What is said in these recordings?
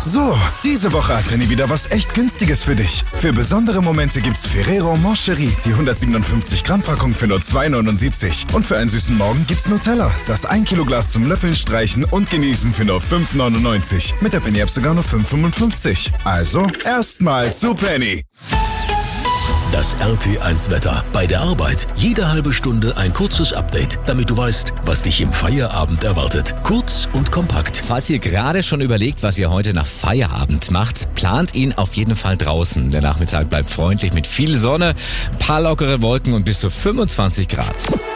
So, diese Woche hat Penny wieder was echt Günstiges für dich. Für besondere Momente gibt's Ferrero Moncherie, die 157 Gramm Packung für nur 2,79. Und für einen süßen Morgen gibt's Nutella, das 1 Kilo Glas zum Löffeln, Streichen und Genießen für nur 5,99. Mit der Penny App sogar nur 5,55. Also, erstmal zu Penny. Das RT1-Wetter. Bei der Arbeit jede halbe Stunde ein kurzes Update, damit du weißt, was dich im Feierabend erwartet. Kurz und kompakt. Falls ihr gerade schon überlegt, was ihr heute nach Feierabend macht, plant ihn auf jeden Fall draußen. Der Nachmittag bleibt freundlich mit viel Sonne, ein paar lockere Wolken und bis zu 25 Grad.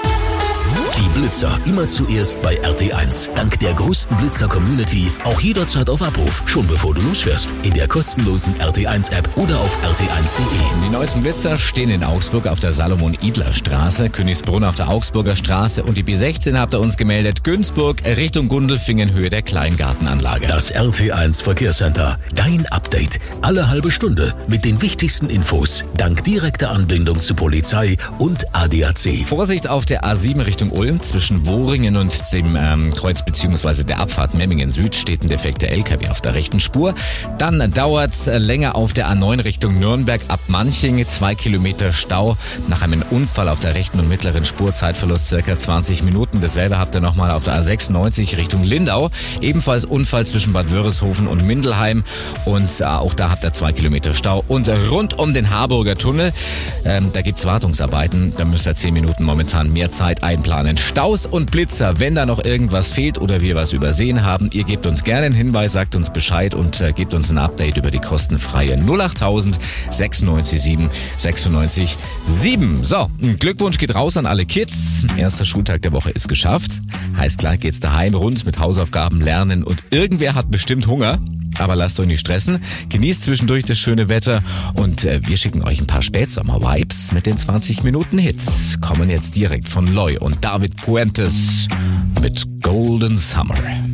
Die Blitzer immer zuerst bei RT1. Dank der größten Blitzer-Community auch jederzeit auf Abruf, schon bevor du losfährst. In der kostenlosen RT1-App oder auf rt1.de. Die neuesten Blitzer stehen in Augsburg auf der Salomon-Idler-Straße, Königsbrunn auf der Augsburger Straße und die B16 habt ihr uns gemeldet, Günzburg Richtung Gundelfingen, Höhe der Kleingartenanlage. Das RT1 Verkehrscenter. Dein Update. Alle halbe Stunde mit den wichtigsten Infos. Dank direkter Anbindung zu Polizei und ADAC. Vorsicht auf der A7 Richtung Ulm. Zwischen Wohringen und dem Kreuz bzw. der Abfahrt Memmingen Süd steht ein defekter LKW auf der rechten Spur. Dann dauert es länger auf der A9 Richtung Nürnberg ab Manching. 2 Kilometer Stau nach einem Unfall auf der rechten und mittleren Spur. Zeitverlust circa 20 Minuten. Dasselbe habt ihr nochmal auf der A96 Richtung Lindau. Ebenfalls Unfall zwischen Bad Wörishofen und Mindelheim. Und auch da habt ihr 2 Kilometer Stau. Und rund um den Harburger Tunnel, da gibt's Wartungsarbeiten. Da müsst ihr 10 Minuten momentan mehr Zeit einplanen. Staus und Blitzer, wenn da noch irgendwas fehlt oder wir was übersehen haben, ihr gebt uns gerne einen Hinweis, sagt uns Bescheid und gebt uns ein Update über die kostenfreie 08000 96 7 96 7. So, ein Glückwunsch geht raus an alle Kids. Erster Schultag der Woche ist geschafft. Heißt, gleich geht's daheim rund mit Hausaufgaben, Lernen und irgendwer hat bestimmt Hunger. Aber lasst euch nicht stressen, genießt zwischendurch das schöne Wetter und wir schicken euch ein paar Spätsommer-Vibes mit den 20-Minuten-Hits. Kommen jetzt direkt von Loy und David Puentes mit Golden Summer.